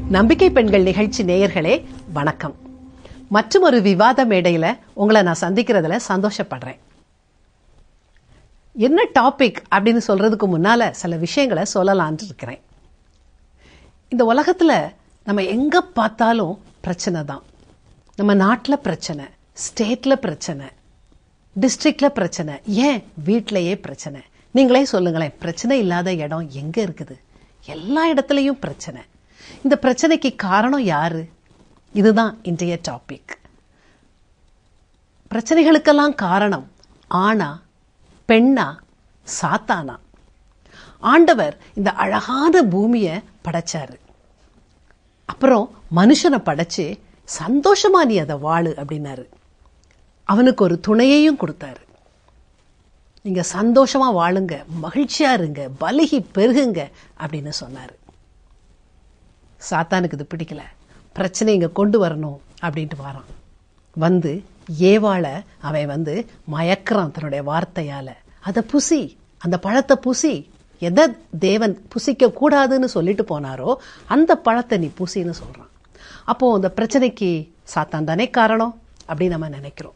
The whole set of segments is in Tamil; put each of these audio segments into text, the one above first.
நம்பிக்கை பெண்கள் நிகழ்ச்சி நேயர்களே வணக்கம். மற்றும் ஒரு விவாத மேடையில உங்களை நான் சந்திக்கிறதுல சந்தோஷப்படுறேன். என்ன டாபிக் அப்படின்னு சொல்றதுக்கு முன்னால சில விஷயங்களை சொல்லலான்னு இருக்கிறேன். இந்த உலகத்துல நம்ம எங்க பார்த்தாலும் பிரச்சனை தான். நம்ம நாட்டில் பிரச்சனை, ஸ்டேட்ல பிரச்சனை, டிஸ்ட்ரிக்ட்ல பிரச்சனை, ஏன் வீட்டிலேயே பிரச்சனை. நீங்களே சொல்லுங்களேன், பிரச்சனை இல்லாத இடம் எங்க இருக்குது? எல்லா இடத்துலையும் பிரச்சனை. இந்த பிரச்சனைக்கு காரணம் யாரு? இதுதான் இன்றைய டாபிக். பிரச்சனைகளுக்கெல்லாம் காரணம் ஆணா, பெண்ணா, சாத்தானா? ஆண்டவர் இந்த அழகான பூமியை படைச்சாரு. அப்புறம் மனுஷனை படைச்சு சந்தோஷமா நீ அதை வாழு அப்படின்னாரு. அவனுக்கு ஒரு துணையையும் கொடுத்தாரு. நீங்க சந்தோஷமா வாழுங்க, மகிழ்ச்சியா இருங்க, பலுகி பெருகுங்க அப்படின்னு சொன்னாரு. சாத்தானுக்கு இது பிடிக்கல. பிரச்சனை இங்க கொண்டு வரணும் அப்படின்ட்டு வரான். வந்து ஏவாள அவன் மயக்கிறான் தன்னுடைய வார்த்தையால. அதை புசி, அந்த பழத்தை புசி. எதை தேவன் புசிக்க கூடாதுன்னு சொல்லிட்டு போனாரோ அந்த பழத்தை நீ புசின்னு சொல்றான். அப்போ அந்த பிரச்சனைக்கு சாத்தான் தானே காரணம் அப்படின்னு நம்ம நினைக்கிறோம்.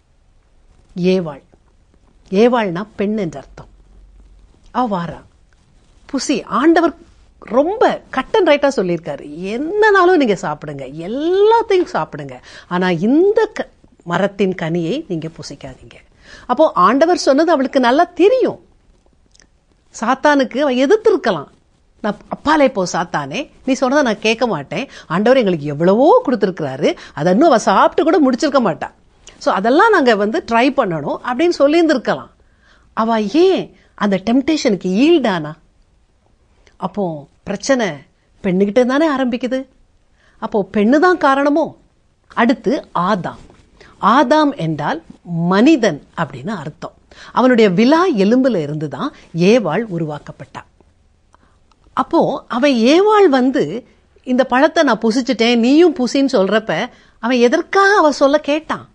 ஏவாள்னா பெண் என்ற அர்த்தம். அவ வாரா, புசி. ஆண்டவர் ரொம்ப கட் அண்ட் ரைட்டா சொல்லியிருக்காரு, என்னனாலும் நீங்க சாப்பிடுங்க, எல்லாத்தையும் சாப்பிடுங்க, ஆனா இந்த மரத்தின் கனியை நீங்க புசிக்காதீங்க. அப்போ ஆண்டவர் சொன்னது அவளுக்கு நல்லா தெரியும். சாத்தானுக்கு அவன் எதிர்த்து இருக்கலாம். நான் அப்பாலே போ சாத்தானே, நீ சொன்னதை நான் கேட்க மாட்டேன், ஆண்டவர் எங்களுக்கு எவ்வளவோ கொடுத்துருக்கிறாரு, அதை இன்னும் அவ சாப்பிட்டு கூட முடிச்சிருக்க மாட்டான், ஸோ அதெல்லாம் நாங்க ட்ரை பண்ணணும் அப்படின்னு சொல்லியிருந்திருக்கலாம். அவ ஏன் அந்த டெம்டேஷனுக்கு ஈல்டானா? அப்போ பிரச்சனை பெண்ணுகிட்ட தானே ஆரம்பிக்குது. அப்போ பெண்ணு தான் காரணமோ? அடுத்து ஆதாம் என்றால் மனிதன் அப்படின்னு அர்த்தம். அவனுடைய விலா எலும்புல இருந்துதான் ஏவாள் உருவாக்கப்பட்டா. அப்போ அவன் ஏவாள் இந்த பழத்தை நான் புசிச்சுட்டேன், நீயும் புசின்னு சொல்றப்ப அவன் எதற்காக அவ சொல்ல கேட்டான்?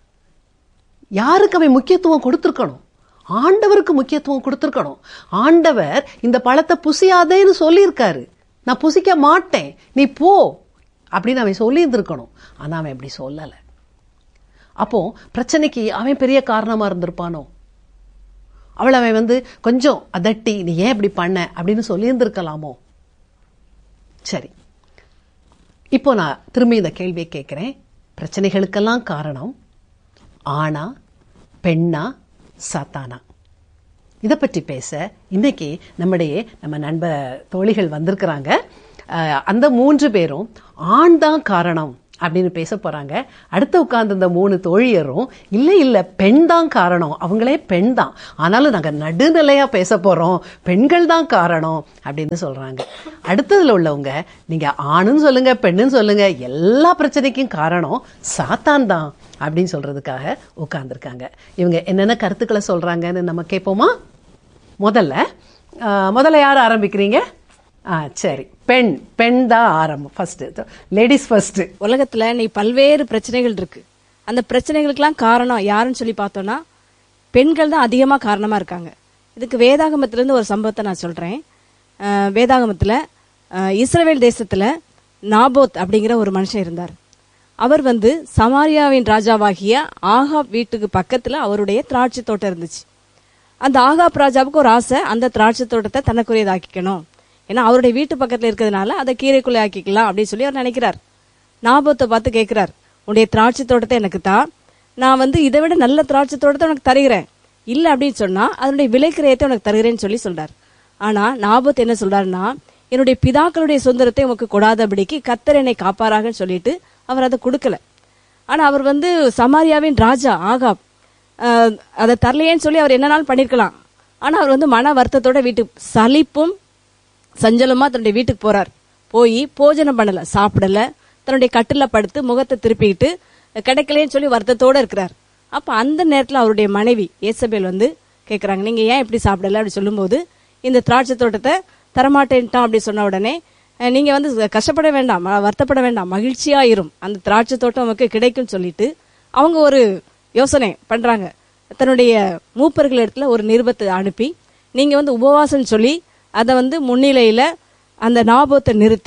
யாருக்கு அவன் முக்கியத்துவம் கொடுத்திருக்கணும்? ஆண்டவருக்கு முக்கியத்துவம் கொடுத்திருக்கணும். ஆண்டவர் இந்த பழத்தை புசியாதேன்னு சொல்லியிருக்காரு, நான் புசிக்க மாட்டேன், நீ போ அப்படின்னு அவன் சொல்லி இருந்திருக்கணும். ஆனா அவன் அப்படி சொல்லல. அப்போ பிரச்சனைக்கு அவன் பெரிய காரணமா இருந்திருப்பானோ? அவன் கொஞ்சம் அதட்டி நீ ஏன் இப்படி பண்ண அப்படின்னு சொல்லி இருந்திருக்கலாமோ? சரி, இப்போ நான் திரும்பி இந்த கேள்வியை கேட்கிறேன். பிரச்சனைகளுக்கெல்லாம் காரணம் ஆணா, பெண்ணா, சாத்தானா? இதை பற்றி பேச இன்னைக்கு நம்ம நண்பர் தோழிகள் வந்திருக்கிறாங்க. அந்த 3 பேரும் ஆண் தான் காரணம் அப்படின்னு பேச போறாங்க. அடுத்து உட்கார்ந்து இந்த 3 தோழியரும் இல்ல பெண் தான் காரணம், அவங்களே பெண் தான், ஆனாலும் நாங்க நடுநிலையா பேச போறோம், பெண்கள் தான் காரணம் அப்படின்னு சொல்றாங்க. அடுத்ததுல உள்ளவங்க நீங்க ஆணுன்னு சொல்லுங்க, பெண்ணுன்னு சொல்லுங்க, எல்லா பிரச்சனைக்கும் காரணம் சாத்தான் தான் அப்படின்னு சொல்றதுக்காக உட்கார்ந்துருக்காங்க. இவங்க என்னென்ன கருத்துக்களை சொல்றாங்கன்னு நம்ம கேட்போமா? முதல்ல யார் ஆரம்பிக்கிறீங்க? சரி, பெண் தான் ஆரம்பம். First ladies first. உலகத்துல நீ பல்வேறு பிரச்சனைகள் இருக்கு. அந்த பிரச்சனைகளுக்கெல்லாம் காரணம் யாருன்னு சொல்லி பார்த்தோம்னா பெண்கள் தான் அதிகமா காரணமா இருக்காங்க. இதுக்கு வேதாகமத்திலிருந்து ஒரு சம்பவத்தை நான் சொல்றேன். வேதாகமத்துல இஸ்ரவேல் தேசத்துல நாபோத் அப்படிங்கிற ஒரு மனுஷன் இருந்தார். அவர் சமாரியாவின் ராஜாவாகிய ஆகாப் வீட்டுக்கு பக்கத்துல அவருடைய திராட்சை தோட்டம் இருந்துச்சு. அந்த ஆகாப் ராஜாவுக்கு ஒரு ஆசை, அந்த திராட்சை தோட்டத்தை தனக்குரியதாக்கிக்கணும். ஏன்னா அவருடைய வீட்டு பக்கத்துல இருக்கிறதுனால அதை கீரைக்குள்ளே ஆக்கிக்கலாம் அப்படின்னு சொல்லி அவர் நினைக்கிறார். நாபோத்தை பார்த்து கேட்கிறார், உன்னுடைய திராட்சை தோட்டத்தை எனக்கு தான், நான் இதை விட நல்ல திராட்சை தோட்டத்தை உனக்கு தருகிறேன், இல்ல அப்படின்னு சொன்னா அதனுடைய விலைக்கிரயத்தை உனக்கு தருகிறேன்னு சொல்லி சொல்றார். ஆனா நாபோத் என்ன சொல்றாருன்னா, என்னுடைய பிதாக்களுடைய சுதந்திரத்தை உனக்கு கொடாதபடிக்கு கர்த்தர் என்னை காப்பாராகன்னு சொல்லிட்டு அவர் அதை கொடுக்கல. ஆனா அவர் சமாரியாவின் ராஜா ஆகாப் அதை தரலையேன்னு சொல்லி அவர் என்னன்னாலும் பண்ணிருக்கலாம். ஆனா அவர் மன வருத்தத்தோட வீட்டுக்கு சலிப்பும் சஞ்சலமா தன்னுடைய வீட்டுக்கு போறார். போய் போஜனம் பண்ணல, சாப்பிடல, தன்னுடைய கட்டில படுத்து முகத்தை திருப்பிக்கிட்டு கிடைக்கலன்னு சொல்லி வருத்தத்தோட இருக்கிறார். அப்ப அந்த நேரத்துல அவருடைய மனைவி ஏசபேல் கேக்குறாங்க, நீங்க ஏன் இப்படி சாப்பிடல அப்படி சொல்லும்போது, இந்த திராட்சை தோட்டத்தை தரமாட்டேன்ட்டான் அப்படி சொன்ன உடனே, நீங்க கஷ்டப்பட வேண்டாம், வருத்தப்பட வேண்டாம், மகிழ்ச்சியாயிரும், அந்த திராட்சை தோட்டம் நமக்கு கிடைக்கும் சொல்லிட்டு அவங்க ஒரு யோசனை பண்றாங்க. தன்னுடைய மூப்பர்கள் இடத்துல ஒரு நிருபத்தை அனுப்பி, நீங்க உபவாசம் சொல்லி அதை முன்னிலையில அந்த நாபோத்தை நிறுத்தி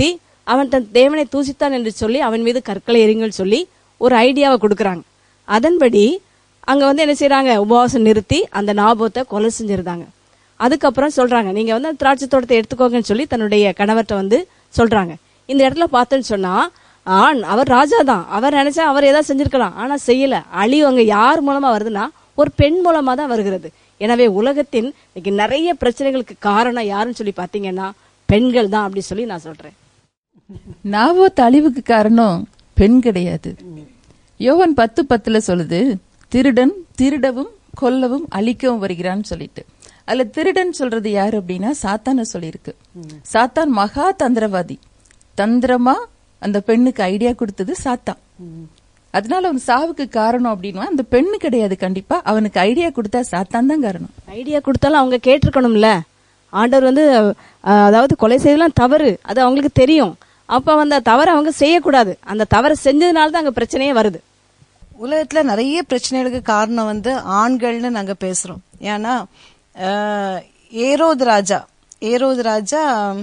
அவன் தன் தேவனை தூசித்தான் என்று சொல்லி அவன் மீது கற்களை எறிங்கள் சொல்லி ஒரு ஐடியாவை கொடுக்கறாங்க. அதன்படி அங்க என்ன செய்யறாங்க, உபவாசம் நிறுத்தி அந்த நாபோத்தை கொலை செஞ்சிருந்தாங்க. அதுக்கப்புறம் சொல்றாங்க, நீங்க திராட்சை தோட்டத்தை எடுத்துக்கோங்கன்னு சொல்லி தன்னுடைய கணவர்கிட்ட சொல்றாங்க. இந்த இடத்துல பார்த்தேன்னு சொன்னா அவர் ராஜா தான், அவர் நினைச்சா அவர் ஏதாவது செஞ்சிருக்கலாம், ஆனா செய்யல. அழிவு அங்க யார் மூலமா வருதுன்னா ஒரு பெண் மூலமா தான் வருகிறது. எனவே உலகத்தின் இன்னைக்கு நிறைய பிரச்சனைகளுக்கு காரணம் யாருன்னு சொல்லி பாத்தீங்கன்னா பெண்கள் தான் அப்படி சொல்லி நான் சொல்றேன். நாபோத் அழிவுக்கு காரணம் பெண் கிடையாது. யோவான் 10:10 சொல்லுது, திருடன் திருடவும் கொல்லவும் அழிக்கவும் வருகிறான்னு சொல்லிட்டு. அதுல திருடன் சொல்றது யாரு அப்படின்னா சாத்தான சொல்லியிருக்கு. சாத்தான் மகா தந்திரவாதி. தந்திரமா அந்த பெண்ணுக்கு ஐடியா கொடுத்தது சாத்தான். அதனால அவன் சாவுக்கு காரணம் அப்படின்னா அந்த பெண்ணு கிடையாது. கண்டிப்பா அவனுக்கு ஐடியா கொடுத்தா சாத்தான் தான் காரணம். ஐடியா கொடுத்தாலும் அவங்க கேட்டிருக்கணும்ல. ஆண்டவர் அதாவது கொலை செய்யலாம் தவறு, அது அவங்களுக்கு தெரியும். அப்ப அந்த தவறை அவங்க செய்யக்கூடாது. அந்த தவறை செஞ்சதுனால தான் அங்க பிரச்சனையே வருது. உலகத்துல நிறைய பிரச்சனைகளுக்கு காரணம் ஆண்கள்னு நாங்க பேசுறோம். ஏன்னா ஏரோது ராஜா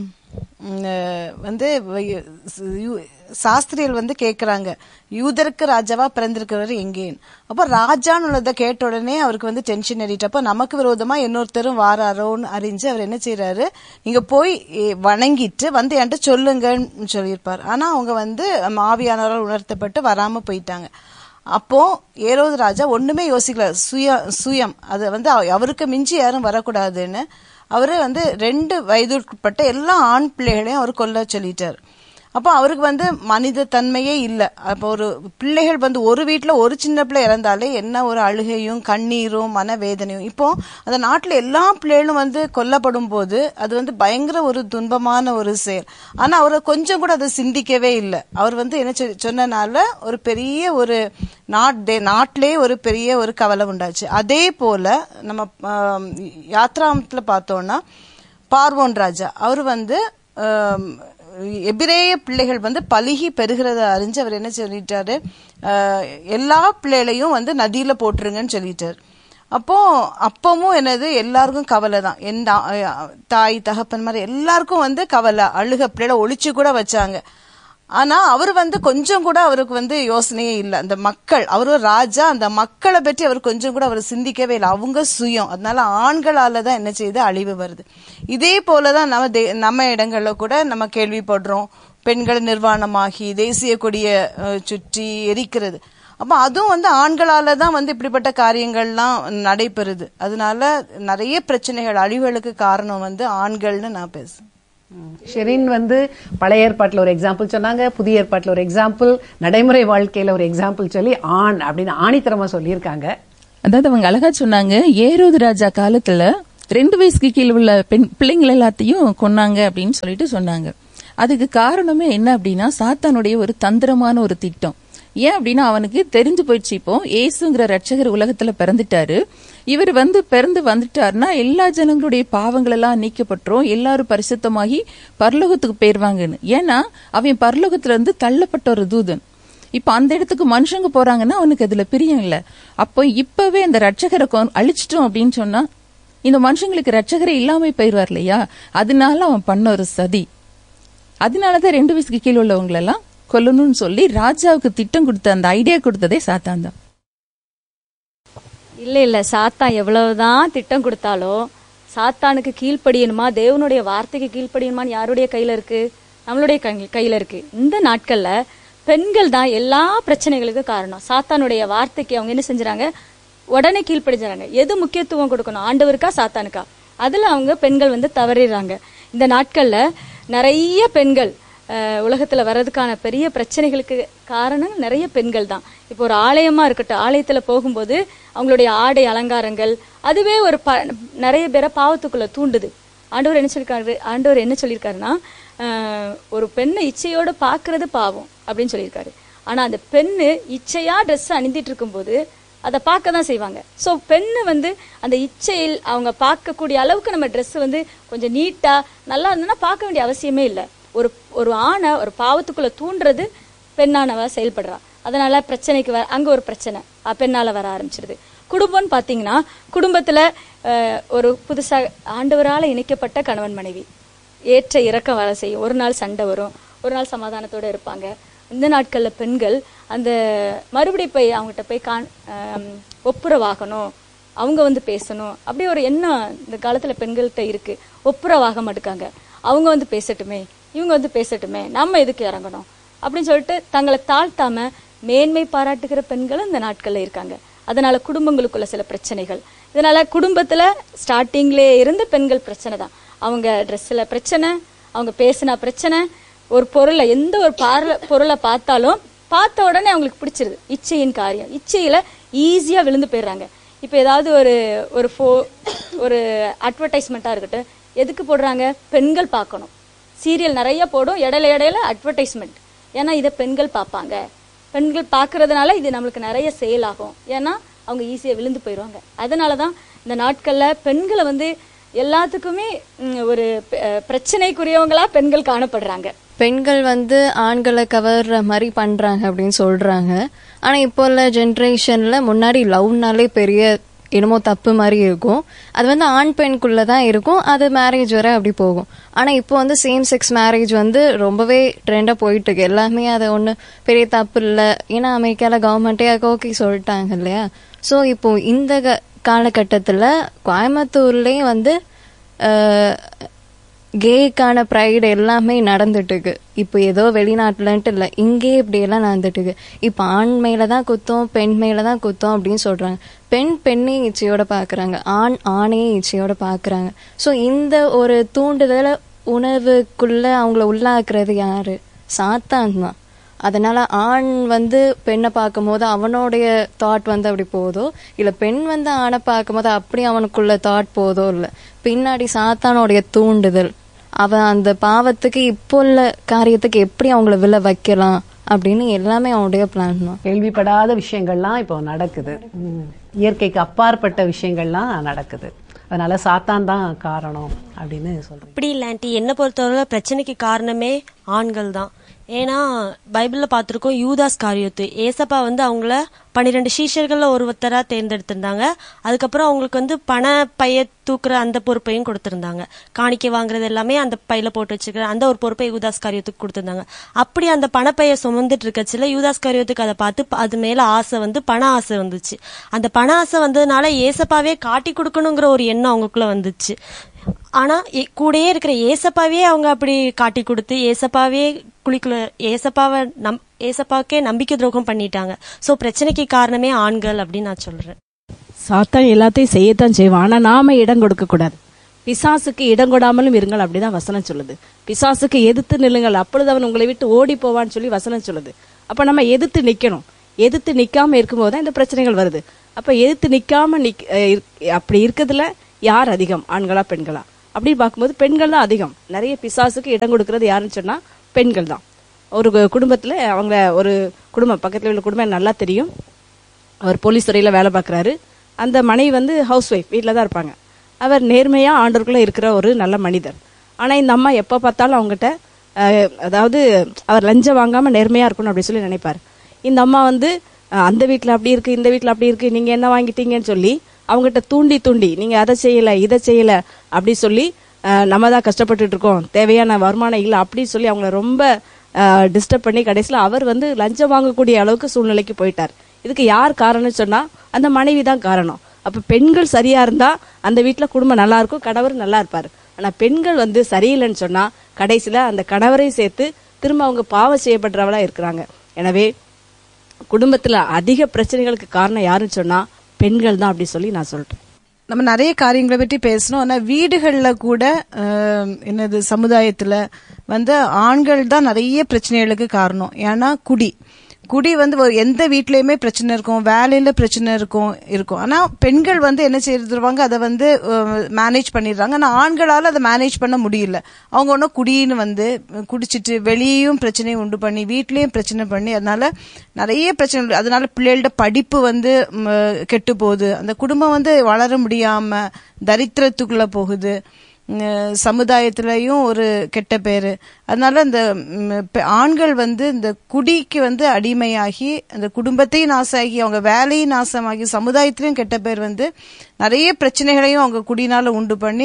சாஸ்திரிகள் கேக்குறாங்க, யூதருக்கு ராஜாவா பிறந்திருக்கிறவர் எங்கேன்னு. அப்ப ராஜான்னு உள்ளதை கேட்ட உடனே அவருக்கு டென்ஷன் ஏறிட்டு, அப்ப நமக்கு விரோதமா இன்னொருத்தரும் வாராரோன்னு அறிஞ்சு அவர் என்ன செய்யறாரு, நீங்க போய் வணங்கிட்டு என்கிட்ட சொல்லுங்கன்னு சொல்லியிருப்பார். ஆனா அவங்க ஆவியானவரால் உணர்த்தப்பட்டு வராம போயிட்டாங்க. அப்போ ஏரோது ராஜா ஒண்ணுமே யோசிக்கல, சுயம் அது அவருக்கு மிஞ்சி யாரும் வரக்கூடாதுன்னு அவரு 2 வயதுக்குட்பட்ட எல்லா ஆண் பிள்ளைகளையும் அவர் கொல்ல சொல்லிட்டார். அப்போ அவருக்கு மனித தன்மையே இல்ல. அப்போ ஒரு பிள்ளைகள் ஒரு வீட்டுல ஒரு சின்ன பிள்ளை இறந்தாலே என்ன ஒரு அழுகையும் கண்ணீரும் மனவேதனையும். இப்போ அந்த நாட்டுல எல்லா பிள்ளைகளும் கொல்லப்படும் போது அது பயங்கர ஒரு துன்பமான ஒரு செயல். ஆனா அவரை கொஞ்சம் கூட அதை சிந்திக்கவே இல்லை. அவர் என்ன சொன்னனால ஒரு பெரிய ஒரு நாட்டிலே ஒரு பெரிய ஒரு கவலை உண்டாச்சு. அதே போல நம்ம யாத்ராமத்துல பார்த்தோம்னா பார்வோன் ராஜா அவர் எபிரேய பிள்ளைகள் பலுகி பெருகிறத அறிஞ்சு அவர் என்ன சொல்லிட்டாரு, எல்லா பிள்ளைகளையும் நதியில போட்டுருங்கன்னு சொல்லிட்டாரு. அப்பவும் எல்லாருக்கும் கவலை தான். என் தாய் தகப்பன் மாதிரி எல்லாருக்கும் கவலை, அழுக, பிள்ளைகளை ஒளிச்சு கூட வச்சாங்க. ஆனா அவர் கொஞ்சம் கூட அவருக்கு யோசனையே இல்லை. அந்த மக்கள், அவரு ராஜா, அந்த மக்களை பற்றி அவர் கொஞ்சம் கூட அவர் சிந்திக்கவே இல்லை. அவங்க சுயம். அதனால ஆண்களாலதான் என்ன செய்யுது, அழிவு வருது. இதே போலதான் நம்ம இடங்கள்ல கூட நம்ம கேள்விப்படுறோம், பெண்கள் நிர்வாணமாகி தேசிய கொடிய சுற்றி எரிக்கிறது. அப்ப அதுவும் ஆண்களாலதான் இப்படிப்பட்ட காரியங்கள்லாம் நடைபெறுது. அதனால நிறைய பிரச்சனைகள், அழிவுகளுக்கு காரணம் ஆண்கள்னு நான் பேசுறேன். ஷெரின் பழைய ஏற்பாட்டில் ஒரு எக்ஸாம்பிள் சொன்னாங்க, புதிய ஏற்பாட்டில் ஒரு எக்ஸாம்பிள், நடைமுறை வாழ்க்கையில ஒரு எக்ஸாம்பிள் சொல்லி ஆண் அப்படின்னு ஆணித்தரமா சொல்லியிருக்காங்க. அதாவது அவங்க அழகா சொன்னாங்க, ஏரோது ராஜா காலத்துல 2 வயசுக்கு கீழே உள்ள பிள்ளைங்கள் எல்லாத்தையும் கொன்னாங்க அப்படின்னு சொல்லிட்டு சொன்னாங்க. அதுக்கு காரணமே என்ன அப்படின்னா சாத்தானுடைய ஒரு தந்திரமான ஒரு திட்டம். ஏன் அப்படின்னா அவனுக்கு தெரிஞ்சு போயிடுச்சு, இப்போ ஏசுங்கிற ரட்சகர் உலகத்துல பிறந்துட்டாரு, இவர் பிறந்து வந்துட்டாருன்னா எல்லா ஜனங்களுடைய பாவங்கள் எல்லாம் நீக்கப்பட்டுரும், எல்லாரும் பரிசுத்தமாகி பரலோகத்துக்கு போயிருவாங்கன்னு. ஏன்னா அவன் பரலோகத்துல இருந்து தள்ளப்பட்ட ஒரு தூதன். இப்ப அந்த இடத்துக்கு மனுஷங்க போறாங்கன்னா அவனுக்கு அதுல பிரியம் இல்ல. அப்போ இப்பவே அந்த ரட்சகரை அழிச்சிட்டோம் அப்படின்னு சொன்னா இந்த மனுஷங்களுக்கு ரட்சகரை இல்லாம போயிருவார் இல்லையா. அதனால அவன் பண்ண ஒரு சதி. அதனாலதான் 2 வயசுக்கு கீழே உள்ளவங்களெல்லாம் கொல்லணும்னு சொல்லி ராஜாவுக்கு திட்டம் கொடுத்த அந்த ஐடியா கொடுத்ததே சாத்தான் தான். இல்ல சாத்தான் எவ்வளவுதான் திட்டம் கொடுத்தாலும் சாத்தானுக்கு கீழ்ப்படியணுமா, தேவனுடைய வார்த்தைக்கு கீழ்ப்படியணுமான்னு யாருடைய கையில இருக்கு? நம்மளுடைய கையில இருக்கு. இந்த நாட்கள்ல பெண்கள் தான் எல்லா பிரச்சனைகளுக்கும் காரணம். சாத்தானுடைய வார்த்தைக்கு அவங்க என்ன செஞ்சாங்க, உடனே கீழ்ப்படிஞ்சாங்க. எது முக்கியத்துவம் கொடுக்கணும், ஆண்டவருக்கா சாத்தானுக்கா? அதுல அவங்க பெண்கள் தவறிடுறாங்க. இந்த நாட்கள்ல நிறைய பெண்கள் உலகத்துல வர்றதுக்கான பெரிய பிரச்சனைகளுக்கு காரணம் நிறைய பெண்கள் தான். இப்போ ஒரு ஆலயமா இருக்கட்டும், ஆலயத்துல போகும்போது அவங்களுடைய ஆடை அலங்காரங்கள் அதுவே ஒரு நிறைய பேரை பாவத்துக்குள்ள தூண்டுது. ஆண்டவர் என்ன சொல்லியிருக்காருன்னா, ஒரு பெண்ணை இச்சையோட பாக்குறது பாவம் அப்படின்னு சொல்லியிருக்காரு. ஆனா அந்த பெண்ணு இச்சையா ட்ரெஸ் அணிந்திட்டு இருக்கும் போது அதை பார்க்க தான் செய்வாங்க. ஸோ பெண்ணு அந்த இச்சையில் அவங்க பார்க்கக்கூடிய அளவுக்கு நம்ம ட்ரெஸ் கொஞ்சம் நீட்டா நல்லா இருந்ததுன்னா பார்க்க வேண்டிய அவசியமே இல்லை. ஒரு ஆணை ஒரு பாவத்துக்குள்ள தூண்டுறது பெண்ணானவ செயல்படுறா. அதனால பிரச்சனைக்கு அங்க ஒரு பிரச்சனை பெண்ணால வர ஆரம்பிச்சிருது. குடும்பம்னு பாத்தீங்கன்னா, குடும்பத்துல ஒரு புதுசா ஆண்டவரால இணைக்கப்பட்ட கணவன் மனைவி ஏற்ற இறக்கம் வேலை செய்யும். ஒரு நாள் சண்டை வரும், ஒரு நாள் சமாதானத்தோட இருப்பாங்க. இந்த நாட்கள்ல பெண்கள் அந்த மறுபடி போய் அவங்ககிட்ட போய் ஒப்புரவாகணும், அவங்க வந்து பேசணும், அப்படி ஒரு எண்ணம் இந்த காலத்துல பெண்கள்கிட்ட இருக்கு. ஒப்புரவாக மாட்டுக்காங்க. அவங்க வந்து பேசட்டுமே, இவங்க வந்து பேசட்டுமே, நம்ம எதுக்கு இறங்கணும் அப்படின்னு சொல்லிட்டு தங்களை தாழ்த்தாம மேன்மை பாராட்டுகிற பெண்களும் இந்த நாட்கள்ல இருக்காங்க. அதனால குடும்பங்களுக்குள்ள சில பிரச்சனைகள். இதனால குடும்பத்துல ஸ்டார்டிங்ல இருந்து பெண்கள் பிரச்சனை தான். அவங்க ட்ரெஸ்ல பிரச்சனை, அவங்க பேசினா பிரச்சனை, ஒரு பொருளை எந்த ஒரு பொருளை பார்த்தாலும் பார்த்த உடனே அவங்களுக்கு பிடிச்சிருது. இச்சையின் காரியம், இச்சையில ஈஸியா விழுந்து போயிடுறாங்க. இப்ப ஏதாவது ஒரு அட்வர்டைஸ்மெண்டா இருக்கட்டும், எதுக்கு போடுறாங்க? பெண்கள் பார்க்கணும். சீரியல் நிறைய போடும், இடையில அட்வர்டைஸ்மெண்ட். ஏன்னா இதை பெண்கள் பார்ப்பாங்க. பெண்கள் பார்க்கறதுனால இது நம்மளுக்கு நிறைய சேல் ஆகும். ஏன்னா அவங்க ஈஸியா விழுந்து போயிடுவாங்க. அதனாலதான் இந்த நாட்கள்ல பெண்களை வந்து எல்லாத்துக்குமே ஒரு பிரச்சனைக்குரியவங்களா பெண்கள் காணப்படுறாங்க. பெண்கள் வந்து ஆண்களை கவர்ற மாதிரி பண்றாங்க அப்படின்னு சொல்றாங்க. ஆனா இப்போ உள்ள ஜென்ரேஷன்ல முன்னாடி லவ்னாலே பெரிய என்னமோ தப்பு மாதிரி இருக்கும். அது வந்து ஆண் பெண்குள்ளதான் இருக்கும். அது மேரேஜ் வரை அப்படி போகும். ஆனா இப்போ வந்து சேம் செக்ஸ் மேரேஜ் வந்து ரொம்பவே ட்ரெண்டா போயிட்டு இருக்கு. எல்லாமே அதை ஒண்ணு பெரிய தப்பு இல்லை. ஏன்னா அமெரிக்கால கவர்மெண்டே ஓகே சொல்லிட்டாங்க இல்லையா. சோ இப்போ இந்த காலகட்டத்துல கோயம்புத்தூர்லயும் வந்து கேக்கான ப்ரைடு எல்லாமே நடந்துட்டு இருக்கு. இப்போ ஏதோ வெளிநாட்டுலன்ட்டு இல்ல, இங்கே இப்படி எல்லாம் நடந்துட்டு இருக்கு. இப்ப ஆண் மேலதான் குத்தம், பெண் மேலதான் குத்தம் அப்படின்னு சொல்றாங்க. பெண்ணே இச்சையோட பாக்குறாங்க, ஆணையே இச்சையோட பாக்குறாங்க. சோ இந்த ஒரு தூண்டுதல உணவுக்குள்ள அவங்கள உள்ளாக்குறது யாரு? சாத்தான் தான். அதனால ஆண் வந்து பெண்ணை பார்க்கும் போது அவனுடைய தாட் வந்து அப்படி போதோ, இல்ல பெண் வந்து ஆணை பார்க்கும் போது அப்படி அவனுக்குள்ள தாட் போதோ, இல்ல பின்னாடி சாத்தானுடைய தூண்டுதல், அவன் அந்த பாவத்துக்கு இப்போ உள்ள காரியத்துக்கு எப்படி அவங்கள விழ வைக்கலாம் அப்படின்னு எல்லாமே அவனுடைய பிளான் தான். கேள்விப்படாத விஷயங்கள்லாம் இப்போ நடக்குது. இயற்கைக்கு அப்பாற்பட்ட விஷயங்கள்லாம் நடக்குது. அதனால சாத்தான் தான் காரணம் அப்படின்னு சொல்றேன். அப்படி இல்லாண்டி என்ன பொறுத்தவரை பிரச்சனைக்கு காரணமே ஆண்கள் தான். ஏன்னா பைபிள்ல பார்த்திருக்கோம், யூதாஸ் காரியத்து ஏசப்பா வந்து அவங்கள 12 சீஷர்கள்ல ஒருத்தரா தேர்ந்தெடுத்திருந்தாங்க. அதுக்கப்புறம் அவங்களுக்கு வந்து பண பைய தூக்குற அந்த பொறுப்பையும் கொடுத்திருந்தாங்க. காணிக்கை வாங்குறது எல்லாமே அந்த பையில போட்டு வச்சுக்கிற அந்த ஒரு பொறுப்பை யூதாஸ் காரியத்துக்கு கொடுத்திருந்தாங்க. அப்படி அந்த பணப்பைய சுமந்துட்டு இருக்கச்சுல யூதாஸ் காரியத்துக்கு அதை பார்த்து அது மேல ஆசை வந்து பண ஆசை வந்துச்சு. அந்த பண ஆசை வந்ததுனால ஏசப்பாவே காட்டி கொடுக்கணுங்கிற ஒரு எண்ணம் அவங்களுக்குள்ள வந்துச்சு. ஆனா கூடயே இருக்கிற ஏசப்பாவே அவங்க அப்படி காட்டி கொடுத்து ஏசப்பாவே ஏசப்பாக்கே நம்பிக்கை துரோகம் பண்ணிட்டாங்க. சோ பிரச்சனைக்கு காரணமே ஆண்கள் அப்படின்னு நான் சொல்றேன். சாத்தான் எல்லாத்தையும் செய்யத்தான் செய்வான். ஆனா நாம இடம் கொடுக்க கூடாது. பிசாசுக்கு இடம் கொடாமலும் இருங்கள் அப்படிதான் வசனம் சொல்லுது. பிசாசுக்கு எதிர்த்து நில்லுங்கள், அப்பொழுது அவன் உங்களை விட்டு ஓடி போவான்னு சொல்லி வசனம் சொல்லுது. அப்ப நம்ம எதிர்த்து நிக்கணும். எதிர்த்து நிக்காம இருக்கும்போதுதான் இந்த பிரச்சனைகள் வருது. அப்ப எதிர்த்து நிக்காம அப்படி இருக்கிறதுல யார் அதிகம், ஆண்களா பெண்களா அப்படி பார்க்கும்போது பெண்கள் தான் அதிகம். நிறைய பிசாசுக்கு இடம் கொடுக்கறது யாருன்னு சொன்னா பெண்கள் தான். ஒரு குடும்பத்துல அவங்க ஒரு குடும்பம், பக்கத்துல உள்ள குடும்பம் நல்லா தெரியும். அவர் போலீஸ் துறையில வேலை பார்க்கறாரு. அந்த மனைவி வந்து ஹவுஸ் ஒய்ஃப், வீட்டில தான் இருப்பாங்க. அவர் நேர்மையா ஆண்டவருக்குள்ள இருக்கிற ஒரு நல்ல மனிதர். ஆனா இந்த அம்மா எப்ப பார்த்தாலும் அவங்ககிட்ட அதாவது அவர் லஞ்சம் வாங்காம நேர்மையா இருக்கணும் அப்படி சொல்லி நினைப்பாரு. இந்த அம்மா வந்து அந்த வீட்டுல அப்படி இருக்கு, இந்த வீட்டுல அப்படி இருக்கு, நீங்க என்ன வாங்கிட்டீங்கன்னு சொல்லி அவங்ககிட்ட தூண்டி நீங்க அதை செய்யல இதை செய்யல அப்படி சொல்லி நம்ம தான் கஷ்டப்பட்டுட்டு இருக்கோம், தேவையான வருமானம் இல்லை அப்படி சொல்லி அவங்கள ரொம்ப டிஸ்டர்ப் பண்ணி கடைசியில அவர் வந்து லஞ்சம் வாங்கக்கூடிய அளவுக்கு சூழ்நிலைக்கு போயிட்டார். இதுக்கு யார் காரணம்னு சொன்னா அந்த மனைவி தான் காரணம். அப்ப பெண்கள் சரியா இருந்தா அந்த வீட்டுல குடும்பம் நல்லா இருக்கும், கணவர் நல்லா இருப்பாரு. ஆனா பெண்கள் வந்து சரியில்லைன்னு சொன்னா கடைசியில அந்த கணவரையும் சேர்த்து திரும்ப அவங்க பாவம் செய்யப்படுறவளா இருக்கிறாங்க. எனவே குடும்பத்துல அதிக பிரச்சனைகளுக்கு காரணம் யாருன்னு சொன்னா பெண்கள் தான் அப்படி சொல்லி நான் சொல்றேன். நம்ம நிறைய காரியங்களை பற்றி பேசணும். ஆனா வீடுகள்ல கூட என்னது சமுதாயத்துல வந்து ஆண்கள் தான் நிறைய பிரச்சனைகளுக்கு காரணம். ஏன்னா குடி வந்து எந்த வீட்லயுமே பிரச்சனை இருக்கும், வேலையில பிரச்சனை இருக்கும். ஆனா பெண்கள் வந்து என்ன செய்திருவாங்க, அதை வந்து மேனேஜ் பண்ணிடுறாங்க. ஆனா ஆண்களால அதை மேனேஜ் பண்ண முடியல. அவங்க ஒன்னும் குடின்னு வந்து குடிச்சிட்டு வெளியேயும் பிரச்சனையை உண்டு பண்ணி வீட்லயும் பிரச்சனை பண்ணி அதனால நிறைய பிரச்சனை. அதனால பிள்ளைகளோட படிப்பு வந்து கெட்டு போகுது. அந்த குடும்பம் வந்து வளர முடியாம தரித்திரத்துக்குள்ள போகுது. சமுதாயத்திலயும் ஒரு கெட்ட பேரு. அதனால இந்த ஆண்கள் வந்து இந்த குடிக்கு வந்து அடிமையாகி அந்த குடும்பத்தையும் நாசமாகி அவங்க வேலையும் நாசமாகி சமுதாயத்திலையும் கெட்ட பேர் வந்து நிறைய பிரச்சனைகளையும் அவங்க குடினால உண்டு பண்ணி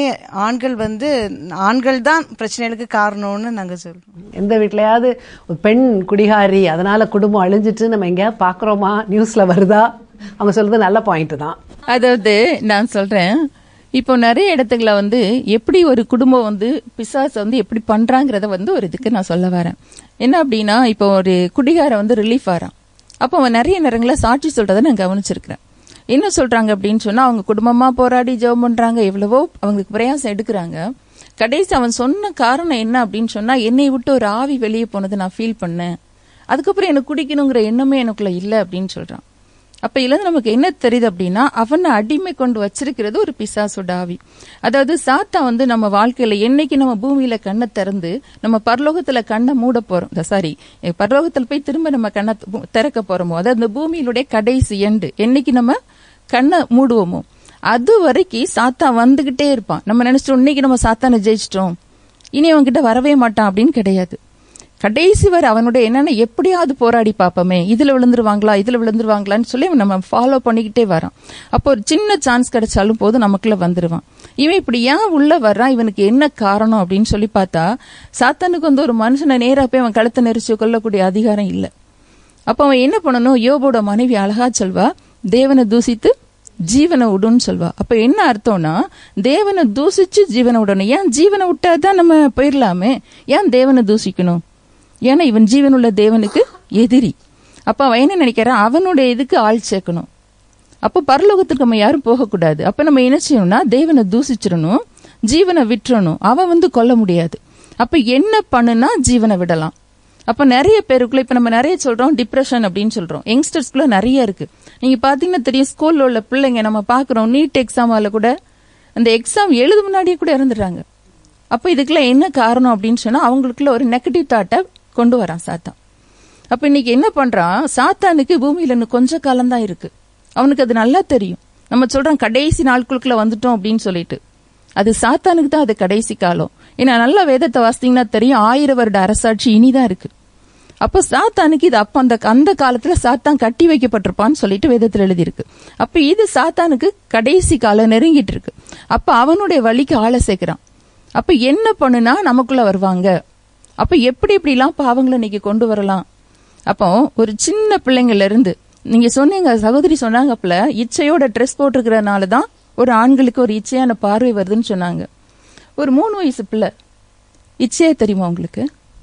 ஆண்கள் தான் பிரச்சனைகளுக்கு காரணம்னு நாங்க சொல்றோம். எந்த வீட்லயாவது ஒரு பெண் குடிகாரி அதனால குடும்பம் அழிஞ்சிட்டு நம்ம எங்கேயாவது பாக்குறோமா, நியூஸ்ல வருதா? அவங்க சொல்றது நல்ல பாயிண்ட் தான். அதாவது நான் சொல்றேன், இப்போ நிறைய இடத்துல வந்து எப்படி ஒரு குடும்பம் வந்து பிசாசு வந்து எப்படி பண்றாங்கிறத வந்து ஒரு இதுக்கு நான் சொல்ல வரேன். என்ன அப்படின்னா, இப்போ ஒரு குடிகார வந்து ரிலீஃப் ஆறான். அப்போ அவன் நிறைய நேரங்கள சாட்சி சொல்றதை நான் கவனிச்சிருக்கிறேன். என்ன சொல்றாங்க அப்படின்னு சொன்னா, அவங்க குடும்பமா போராடி ஜெபம் பண்றாங்க, எவ்வளவோ அவங்களுக்கு பிரயாசம் எடுக்கிறாங்க. கடைசி அவன் சொன்ன காரணம் என்ன அப்படின்னு சொன்னா, என்னை விட்டு ஒரு ஆவி வெளியே போனது நான் ஃபீல் பண்ணேன், அதுக்கப்புறம் எனக்கு குடிக்கணுங்கிற எண்ணமே எனக்குள்ள இல்லை அப்படின்னு சொல்றான். அப்ப இதுல நமக்கு என்ன தெரியுது அப்படின்னா, அவனை அடிமை கொண்டு வச்சிருக்கிறது ஒரு பிசாசோட ஆவி. அதாவது சாத்தா வந்து நம்ம வாழ்க்கையில என்னைக்கு நம்ம பூமியில கண்ணை திறந்து நம்ம பரலோகத்துல கண்ணை மூட போறோம், பரலோகத்துல போய் திரும்ப நம்ம கண்ணை திறக்க போறோமோ, அதாவது இந்த பூமியிலுடைய கடைசி எண்டு என்னைக்கு நம்ம கண்ணை மூடுவோமோ அது வரைக்கும் சாத்தா வந்துகிட்டே இருப்பான். நம்ம நினைச்சிட்டோம் இன்னைக்கு நம்ம சாத்தானை ஜெயிச்சிட்டோம், இனி அவன்கிட்ட வரவே மாட்டான் அப்படின்னு கிடையாது. கடைசி வரை அவனுடைய என்னன்னா எப்படியாவது போராடி பாப்போமே, இதுல விழுந்துருவாங்களான்னு சொல்லி நம்ம ஃபாலோ பண்ணிக்கிட்டே வரான். அப்போ ஒரு சின்ன சான்ஸ் கிடைச்சாலும் போது நமக்குள்ள வந்துருவான். இவன் இப்படி ஏன் உள்ள வர்றான், இவனுக்கு என்ன காரணம் அப்படின்னு சொல்லி பார்த்தா, சாத்தானுக்கு வந்து ஒரு மனுஷனை நேரா போய் அவன் கழுத்தை நெரிச்சு கொள்ளக்கூடிய அதிகாரம் இல்லை. அப்ப அவன் என்ன பண்ணணும், யோபோட மனைவி அழகா சொல்வா, தேவனை தூசித்து ஜீவனை விடுன்னு சொல்வா. அப்ப என்ன அர்த்தம்னா, தேவனை தூசிச்சு ஜீவனை விடணும். ஏன் ஜீவனை விட்டாதான் நம்ம போயிடலாமே, ஏன் தேவனை தூசிக்கணும்? ஏன்னா இவன் ஜீவனுள்ள தேவனுக்கு எதிரி. அப்ப அவன் என்ன நினைக்கிறான், அவனுடைய இதுக்கு ஆள் சேர்க்கணும். அப்போ பரலோகத்துக்கு நம்ம யாரும் போகக்கூடாது. அப்ப நம்ம என்ன செய்யணும்னா, தேவனை தூசிச்சிடணும், ஜீவனை விட்டுறணும். அவன் வந்து கொல்ல முடியாது. அப்ப என்ன பண்ணுனா ஜீவனை விடலாம். அப்ப நிறைய பேருக்குள்ள இப்ப நம்ம நிறைய சொல்றோம் டிப்ரெஷன் அப்படின்னு சொல்றோம், யங்ஸ்டர்ஸ்குள்ள நிறைய இருக்கு. நீங்க பாத்தீங்கன்னா தெரியும், ஸ்கூல்ல உள்ள பிள்ளைங்க நம்ம பாக்குறோம், நீட் எக்ஸாமால கூட அந்த எக்ஸாம் எழுது முன்னாடியே கூட இறந்துடுறாங்க. அப்ப இதுக்கெல்லாம் என்ன காரணம் அப்படின்னு சொன்னா, அவங்களுக்குள்ள ஒரு நெகட்டிவ் தாட்டை கொண்டு வரான் சாத்தான். அப்ப இன்னைக்கு என்ன பண்றான், சாத்தானுக்கு பூமியில இன்னும் கொஞ்ச காலம் தான் இருக்கு, அவனுக்கு அது நல்லா தெரியும். நம்ம சொல்றோம் கடைசி நாட்களுக்குள்ள வந்துட்டோம் அப்படின்னு சொல்லிட்டு, அது சாத்தானுக்கு தான் அது கடைசி காலம். ஏன்னா நல்ல வேதத்தை வாசித்தீங்கன்னா தெரியும், 1000 வருட அரசாட்சி இனிதான் இருக்கு. அப்ப சாத்தானுக்கு இது அப்ப அந்த காலத்துல சாத்தான் கட்டி வைக்கப்பட்டிருப்பான்னு சொல்லிட்டு வேதத்துல எழுதியிருக்கு. அப்ப இது சாத்தானுக்கு கடைசி காலம் நெருங்கிட்டு இருக்கு. அப்ப அவனுடைய வழிக்கு ஆளை சேர்க்கிறான். அப்ப என்ன பண்ணுனா நமக்குள்ள வருவாங்க. அப்ப எப்படி எல்லாம் பாவங்களை இன்னைக்கு கொண்டு வரலாம். அப்போ ஒரு சின்ன பிள்ளைங்கள்ல இருந்து, நீங்க சொன்னீங்க சகோதரி சொன்னாங்கப்பல, இச்சையோட ட்ரெஸ் போட்டிருக்கிறதுனாலதான் ஒரு ஆண்களுக்கு ஒரு இச்சையான பார்வை வருதுன்னு சொன்னாங்க. ஒரு 3 வயசு பிள்ளை இச்சையா தெரியுமா உங்களுக்கு?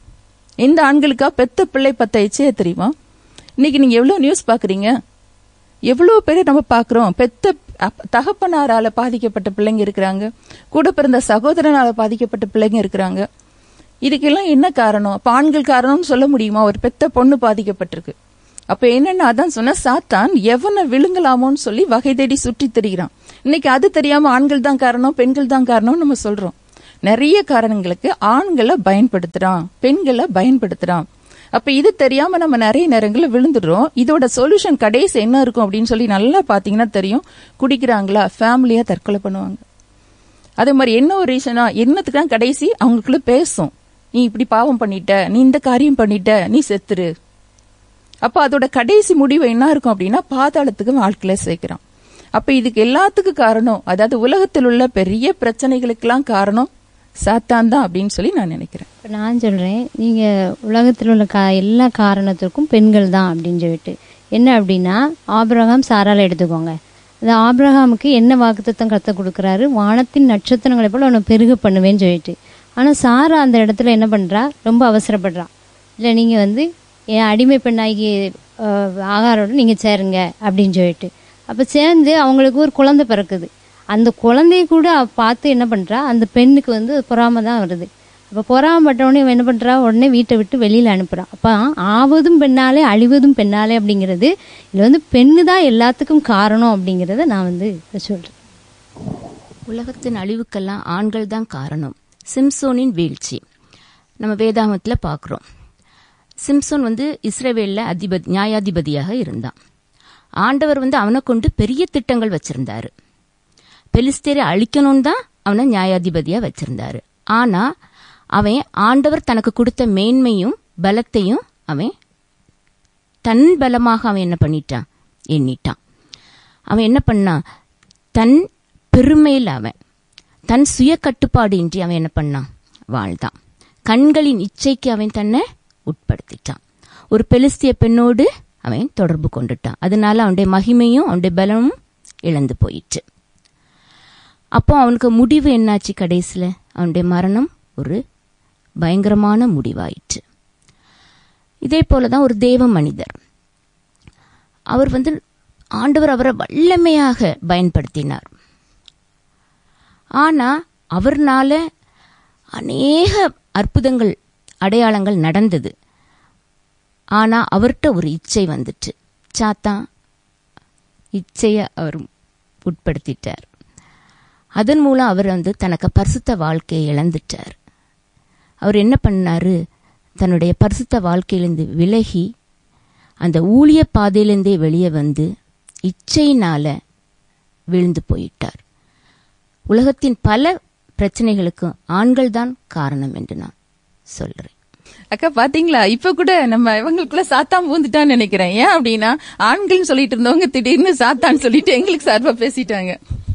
எந்த ஆண்களுக்கா பெத்த பிள்ளை பத்த இச்சையா தெரியுமா? இன்னைக்கு நீங்க எவ்வளவு நியூஸ் பாக்குறீங்க, எவ்வளவு பேரை நம்ம பாக்குறோம். பெத்த தகப்பனாரால பாதிக்கப்பட்ட பிள்ளைங்க இருக்கிறாங்க, கூட பிறந்த சகோதரனால பாதிக்கப்பட்ட பிள்ளைங்க இருக்கிறாங்க. இதுக்கெல்லாம் என்ன காரணம்? அப்ப ஆண்கள் காரணம்னு சொல்ல முடியுமா? ஒரு பெத்த பொண்ணு பாதிக்கப்பட்டிருக்கு. அப்ப என்னன்னா, அதான் சொன்ன, சாத்தான் எவனை விழுங்கலாமோன்னு சொல்லி வகை தேடி சுற்றி திரிகிறான். இன்னைக்கு அது தெரியாம ஆண்கள் தான் காரணம், பெண்கள் தான் காரணம் நம்ம சொல்றோம். நிறைய காரணங்களுக்கு ஆண்களை பயன்படுத்துறான், பெண்களை பயன்படுத்துறான். அப்ப இது தெரியாம நம்ம நிறைய நேரங்களில் விழுந்துடுறோம். இதோட சொல்யூஷன் கடைசி என்ன இருக்கும் அப்படின்னு சொல்லி நல்லா பாத்தீங்கன்னா தெரியும். குடிக்கிறாங்களா, ஃபேமிலியா தற்கொலை பண்ணுவாங்க. அதே மாதிரி என்ன ஒரு ரீசனா, என்னத்துக்குதான் கடைசி அவங்களுக்குள்ள பேசும், நீ இப்படி பாவம் பண்ணிட்ட, நீ இந்த காரியம் பண்ணிட்ட, நீ செத்துரு. அப்ப அதோட கடைசி முடிவு என்ன இருக்கும் அப்படின்னா, பாதாளத்துக்கு வாழ்க்கையில சேர்க்கிறான். அப்ப இதுக்கு எல்லாத்துக்கும் காரணம், அதாவது உலகத்தில் உள்ள பெரிய பிரச்சனைகளுக்கெல்லாம் காரணம் சாத்தான் தான் அப்படின்னு சொல்லி நான் நினைக்கிறேன். இப்போ நான் சொல்றேன், நீங்க உலகத்தில் உள்ள எல்லா காரணத்துக்கும் பெண்கள் தான் அப்படின்னு சொல்லிட்டு, என்ன அப்படின்னா ஆபிரகாம் சாரால எடுத்துக்கோங்க. அந்த ஆபிரகாமுக்கு என்ன வாக்குத்தத்தம் கற்றுக் கொடுக்குறாரு, வானத்தின் நட்சத்திரங்களை போல அவனை பெருக பண்ணுவேன்னு சொல்லிட்டு. ஆனால் சாரா அந்த இடத்துல என்ன பண்றா, ரொம்ப அவசரப்படுறா. இல்லை நீங்க என் அடிமை பெண்ணாகி ஆகாரோட நீங்க சேருங்க அப்படின்னு சொல்லிட்டு. அப்ப சேர்ந்து அவங்களுக்கு ஒரு குழந்தை பிறக்குது. அந்த குழந்தைய கூட பார்த்து என்ன பண்றா, அந்த பெண்ணுக்கு பொறாம தான் வருது. அப்ப பொறாமப்பட்டவொடனே என்ன பண்றா, உடனே வீட்டை விட்டு வெளியில அனுப்புறான். அப்ப ஆவதும் பெண்ணாலே அழிவதும் பெண்ணாலே அப்படிங்கிறது, இதுல பெண்ணு தான் எல்லாத்துக்கும் காரணம் அப்படிங்கிறத நான் சொல்றேன். உலகத்தின் அழிவுக்கெல்லாம் ஆண்கள் தான் காரணம். சிம்சோனின் வீழ்ச்சி நம்ம வேதாகமத்துல பாக்குறோம். சிம்சோன் இஸ்ரவேல்ல நியாயாதிபதியாக இருந்தான். ஆண்டவர் அவனை கொண்டு பெரிய திட்டங்கள் வச்சிருந்தாரு. பெலிஸ்தேரை அழிக்கணும்னு தான் அவனை நியாயாதிபதியா வச்சிருந்தாரு. ஆனா அவன் ஆண்டவர் தனக்கு கொடுத்த மேன்மையும் பலத்தையும் அவன் தன் பலமாக அவன் என்ன பண்ணிட்டான், எண்ணிட்டான். அவன் என்ன பண்ணான், தன் பெருமையில் அவன் தன் சுய கட்டுப்பாடு இன்றி அவன் என்ன பண்ணான், வாழ்ந்தான். கண்களின் இச்சைக்கு அவன் தன்னை உட்படுத்திட்டான். ஒரு பெலிஸ்திய பெண்ணோடு அவன் தொடர்பு கொண்டுட்டான். அதனால அவனுடைய மகிமையும் அவனுடைய பலமும் இழந்து போயிட்டு. அப்போ அவனுக்கு முடிவு என்னாச்சு, கடைசியில் அவனுடைய மரணம் ஒரு பயங்கரமான முடிவாயிற்று. இதே போலதான் ஒரு தேவ மனிதர், அவர் ஆண்டவர் அவரை வல்லமையாக பயன்படுத்தினார். ஆனா அவர்னால அநேக அற்புதங்கள் அடையாளங்கள் நடந்தது. ஆனா அவர்கிட்ட ஒரு இச்சை வந்துட்டு, சாத்தான் இச்சைய அவர் உட்படுத்திட்டார். அதன் மூலம் அவர் தனக்கு பரிசுத்த வாழ்க்கையை இழந்துட்டார். அவர் என்ன பண்ணாரு, தன்னுடைய பரிசுத்த வாழ்க்கையிலிருந்து விலகி அந்த ஊழிய பாதையிலிருந்தே வெளியே இச்சையினால விழுந்து போயிட்டார். உலகத்தின் பல பிரச்சனைகளுக்கு ஆண்கள் தான் காரணம் என்று நான் சொல்றேன். அக்கா பாத்தீங்களா, இப்ப கூட நம்ம இவங்களுக்குள்ள சாத்தான் பூந்துட்டான்னு நினைக்கிறேன். ஏன் அப்படின்னா, ஆண்கள் சொல்லிட்டு இருந்தவங்க திடீர்னு சாத்தான் சொல்லிட்டு எங்களுக்கு சார்பா பேசிட்டாங்க.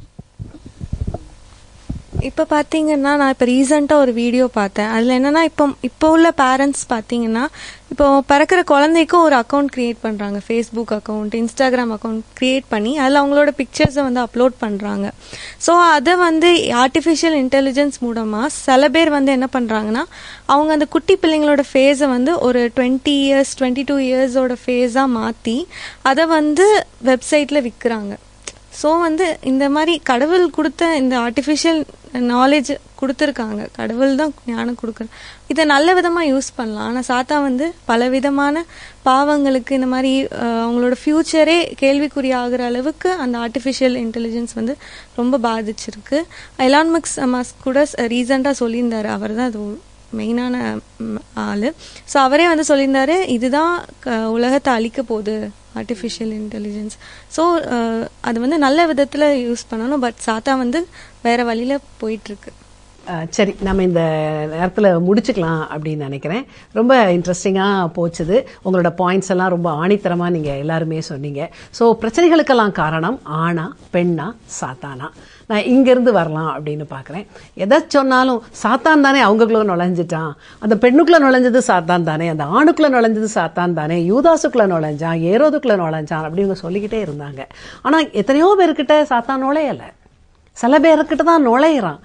இப்போ பார்த்தீங்கன்னா, நான் இப்போ ரீசெண்டாக ஒரு வீடியோ பார்த்தேன். அதில் என்னன்னா, இப்போ உள்ள பேரண்ட்ஸ் பார்த்தீங்கன்னா, இப்போ பிறக்கிற குழந்தைக்கும் ஒரு அக்கௌண்ட் கிரியேட் பண்ணுறாங்க, Facebook account, Instagram account create பண்ணி அதில் அவங்களோட பிக்சர்ஸை அப்லோட் பண்ணுறாங்க. ஸோ அதை ஆர்டிஃபிஷியல் இன்டெலிஜென்ஸ் மூலமாக சில பேர் என்ன பண்ணுறாங்கன்னா, அவங்க அந்த குட்டி பிள்ளைங்களோட ஃபேஸை ஒரு 20 இயர்ஸ் 22 இயர்ஸோட ஃபேஸாக மாற்றி அதை வெப்சைட்டில் விற்கிறாங்க. ஸோ இந்த மாதிரி கடவுள் கொடுத்த இந்த ஆர்டிஃபிஷியல் நாலேஜ் கொடுத்துருக்காங்க, கடவுள் தான் ஞானம் கொடுக்குறேன், இதை நல்ல விதமாக யூஸ் பண்ணலாம். ஆனால் சாத்தா பலவிதமான பாவங்களுக்கு இந்த மாதிரி அவங்களோட ஃபியூச்சரே கேள்விக்குறி ஆகிற அளவுக்கு அந்த ஆர்டிஃபிஷியல் இன்டெலிஜென்ஸ் ரொம்ப பாதிச்சிருக்கு. எலான் மஸ்க் கூட ரீசெண்டாக சொல்லியிருந்தாரு, அவர் தான் அது மெயினான ஆள். ஸோ அவரே சொல்லியிருந்தாரு, இதுதான் உலகத்தை அழிக்க போகுது ஆர்டிஃபிஷியல் இன்டெலிஜென்ஸ். ஸோ அது நல்ல விதத்தில் யூஸ் பண்ணணும். பட் சாத்தா வேற வழியில் போயிட்டுருக்கு. சரி, நம்ம இந்த நேரத்தில் முடிச்சுக்கலாம் அப்படின்னு நினைக்கிறேன். ரொம்ப இன்ட்ரெஸ்டிங்காக போச்சுது. உங்களோட பாயிண்ட்ஸ் எல்லாம் ரொம்ப ஆணித்தரமாக நீங்கள் எல்லாருமே சொன்னீங்க. ஸோ பிரச்சனைகளுக்கெல்லாம் காரணம் ஆணா பெண்ணா சாத்தானா? நான் இங்கேருந்து வரலாம் அப்படின்னு பார்க்குறேன். எதை சொன்னாலும் சாத்தான் தானே அவங்களுக்குள்ள நுழைஞ்சிட்டான், அந்த பெண்ணுக்குள்ளே நுழைஞ்சது சாத்தான் தானே, அந்த ஆணுக்குள்ளே நுழைஞ்சது சாத்தான் தானே, யூதாசுக்குள்ளே நுழைஞ்சான், ஏரோதுக்குள்ளே நுழைஞ்சான் அப்படி இவங்க சொல்லிக்கிட்டே இருந்தாங்க. ஆனால் எத்தனையோ பேர்கிட்ட சாத்தான் நுழையலை, சில பேர்கிட்ட தான் நுழையிறான்.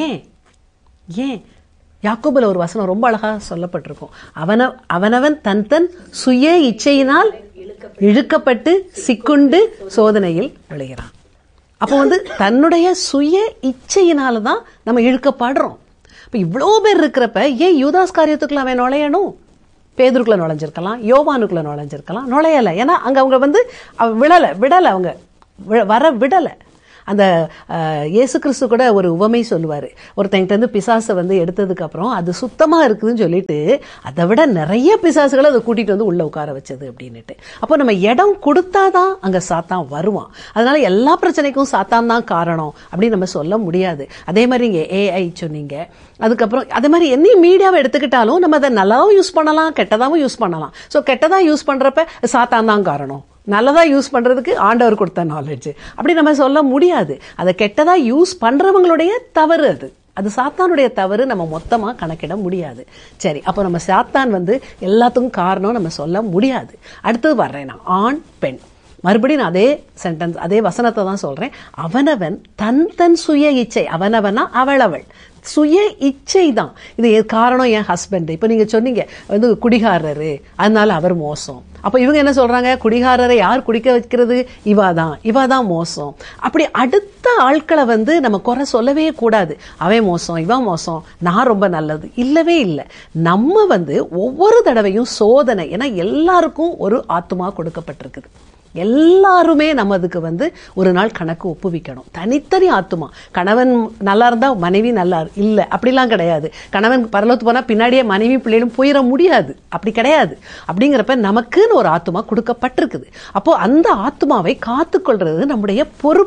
ஏன் யாக்கோபுல ஒரு வசனம் ரொம்ப அழகா சொல்லப்பட்டிருக்கும், அவனவன் தன் தன் சுய இச்சையினால் இழுக்கப்பட்டு சிக்குண்டு சோதனையில் விழுகிறான். அப்போ தன்னுடைய சுய இச்சையினாலதான் நம்ம இழுக்கப்படுறோம். இப்ப இவ்வளோ பேர் இருக்கிறப்ப ஏன் யூதாஸ் காரியத்துக்குள்ள அவன் நுழையணும்? பேதுருக்குள்ள நுழைஞ்சிருக்கலாம், யோவானுக்குள்ள நுழைஞ்சிருக்கலாம், நுழையலை. ஏன்னா அங்க அவங்க விடலை, அவங்க வர விடலை. அந்த இயேசு கிறிஸ்து கூட ஒரு உவமை சொல்லுவார். ஒருத்தங்கிட்ட பிசாசை எடுத்ததுக்கு அப்புறம் அது சுத்தமாக இருக்குதுன்னு சொல்லிட்டு அதை விட நிறைய பிசாசுகளை அதை கூட்டிகிட்டு உள்ள உட்கார வச்சது அப்படின்னுட்டு. அப்போ நம்ம இடம் கொடுத்தாதான் அங்கே சாத்தான் வருவான். அதனால எல்லா பிரச்சனைக்கும் சாத்தான் தான் காரணம் அப்படின்னு நம்ம சொல்ல முடியாது. அதே மாதிரி இங்கே AI சொன்னீங்க. அதுக்கப்புறம் அதே மாதிரி என்ன மீடியாவை எடுத்துக்கிட்டாலும் நம்ம அதை நல்லாவும் யூஸ் பண்ணலாம், கெட்டதாகவும் யூஸ் பண்ணலாம். ஸோ கெட்டதாக யூஸ் பண்ணுறப்ப சாத்தான் தான் காரணம், நல்லதா யூஸ் பண்றதுக்கு ஆண்டவர் கொடுத்த நாலேஜ் அப்படி நம்ம சொல்ல முடியாது. அதை கெட்டதா யூஸ் பண்றவங்களுடைய தவறு, அது சாத்தானுடைய தவறு நம்ம மொத்தமா கணக்கிட முடியாது. சரி, அப்போ நம்ம சாத்தான் எல்லாத்துக்கும் காரணம் நம்ம சொல்ல முடியாது. அடுத்தது வர்றேன் நான், ஆண் பெண். மறுபடியும் நான் அதே சென்டென்ஸ் அதே வசனத்தை தான் சொல்றேன். அவனவன் தன் தன் சுய இச்சை, அவனவனா அவள் சுய இச்சை தான் இது காரணம். என் ஹஸ்பண்ட் இப்ப நீங்க சொன்னீங்க குடிகாரரு, அதனால அவர் மோசம். அப்ப இவங்க என்ன சொல்றாங்க, குடிகாரரை யார் குடிக்க வைக்கிறது, இவாதான் மோசம். அப்படி அடுத்த ஆட்களை நம்ம குறை சொல்லவே கூடாது. அவன் மோசம், இவன் மோசம், நான் ரொம்ப நல்லது, இல்லவே இல்லை. நம்ம ஒவ்வொரு தடவையும் சோதனை, ஏன்னா எல்லாருக்கும் ஒரு ஆத்துமா கொடுக்கப்பட்டிருக்குது. எல்லாருமே நம்ம அதுக்கு ஒரு நாள் கணக்கு ஒப்புவிக்கணும். தனித்தனி ஆத்துமா. கணவன் நல்லா இருந்தா மனைவி நல்லா இல்லை அப்படிலாம் கிடையாது. கணவன் பரலோகத்துக்கு போனா பின்னாடியே மனைவி பிள்ளைகளும் போயிட முடியாது, அப்படி கிடையாது. அப்படிங்கிறப்ப நமக்குன்னு ஒரு ஆத்துமா கொடுக்கப்பட்டிருக்குது. அப்போ அந்த ஆத்துமாவை காத்துக்கொள்றது நம்முடைய பொறுப்பு.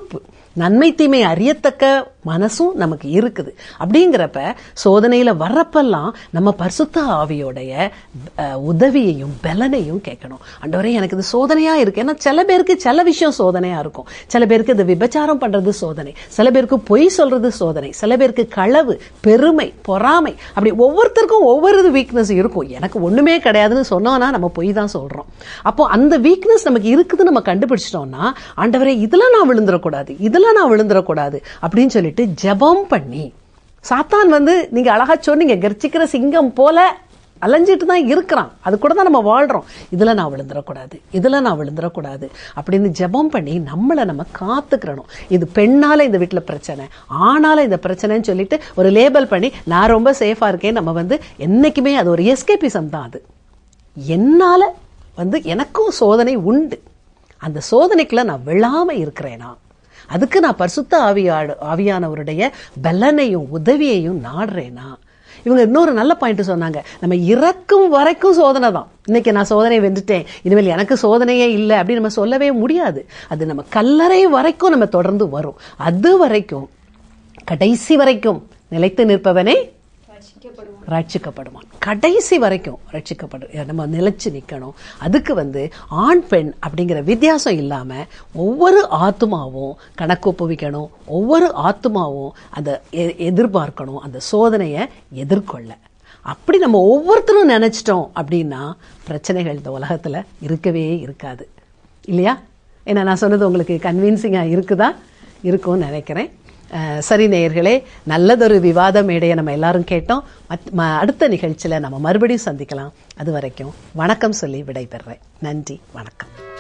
நன்மை தீமை அறியத்தக்க மனசும் நமக்கு இருக்குது. அப்படிங்கிறப்ப சோதனையில வர்றப்பெல்லாம் நம்ம பரிசுத்த ஆவியோடைய உதவியையும் பலனையும் கேட்கணும். ஆண்டவரே எனக்கு இது சோதனையா இருக்கு. ஏன்னா சில பேருக்கு சில விஷயம் சோதனையா இருக்கும். சில பேருக்கு இது விபச்சாரம் பண்றது சோதனை, சில பேருக்கு பொய் சொல்றது சோதனை, சில பேருக்கு களவு, பெருமை, பொறாமை, அப்படி ஒவ்வொருத்தருக்கும் ஒவ்வொரு வீக்னஸ் இருக்கும். எனக்கு ஒண்ணுமே கிடையாதுன்னு சொன்னோம்னா நம்ம பொய் தான் சொல்றோம். அப்போ அந்த வீக்னஸ் நமக்கு இருக்குது நம்ம கண்டுபிடிச்சிட்டோம்னா, ஆண்டவரே இதெல்லாம் நான் விழுந்துடக்கூடாது, இதெல்லாம் நான் விழுந்துடக்கூடாது அப்படின்னு சொல்லிட்டு ஜெபம் பண்ணி, சாத்தான் நீங்க அழகா சொன்னீங்க, கர்ச்சிக்கிற சிங்கம் போல அலைஞ்சிட்டு தான் இருக்கிறான், அது கூட தான் நம்ம வாழ்றோம். இதுல நான் விழுந்துடக்கூடாது, இதுல நான் விழுந்துடக்கூடாது அப்படின்னு ஜெபம் பண்ணி நம்மளை நம்ம காத்துக்கிறணும். இது பெண்ணால இந்த வீட்டுல பிரச்சனை, ஆனால இந்த பிரச்சனைன்னு சொல்லிட்டு ஒரு லேபல் பண்ணி நான் ரொம்ப சேஃபா இருக்கேன், நம்ம என்னைக்குமே அது ஒரு எஸ்கேபிசம் தான். அது என்னால எனக்கும் சோதனை உண்டு, அந்த சோதனைக்குள்ள நான் விழாம இருக்கிறேனா, அதுக்கு நான் பரிசுத்த ஆவியானவருடைய பலனையும் உதவியையும் நாடுறேனா. இவங்க இன்னொரு நல்ல பாயிண்ட் சொன்னாங்க, நம்ம இறக்கும் வரைக்கும் சோதனை தான். இன்னைக்கு நான் சோதனையை வென்றுட்டேன், இனிமேல் எனக்கு சோதனையே இல்லை அப்படின்னு நம்ம சொல்லவே முடியாது. அது நம்ம கல்லறை வரைக்கும் நம்ம தொடர்ந்து வரும். அது வரைக்கும் கடைசி வரைக்கும் நிலைத்து நிற்பவனே ரட்சிக்கப்படுவான். கடைசி வரைக்கும் நம்ம நிலைச்சு நிக்கணும். அதுக்கு ஆண் பெண் அப்படிங்கிற வித்தியாசம் இல்லாம ஒவ்வொரு ஆத்துமாவும் கணக்கு ஒப்புவிக்கணும், ஒவ்வொரு ஆத்துமாவும் அதை எதிர்பார்க்கணும், அந்த சோதனையை எதிர்கொள்ள. அப்படி நம்ம ஒவ்வொருத்தரும் நினைச்சிட்டோம் அப்படின்னா பிரச்சனைகள் இந்த உலகத்துல இருக்கவே இருக்காது, இல்லையா? ஏன்னா நான் சொன்னது உங்களுக்கு கன்வின்சிங்கா இருக்கும்னு நினைக்கிறேன். சரி நேயர்களே, நல்லதொரு விவாத மேடையை நம்ம எல்லாரும் கேட்டோம். அடுத்த நிகழ்ச்சியில நம்ம மறுபடியும் சந்திக்கலாம். அது வரைக்கும் வணக்கம் சொல்லி விடைபெறேன். நன்றி, வணக்கம்.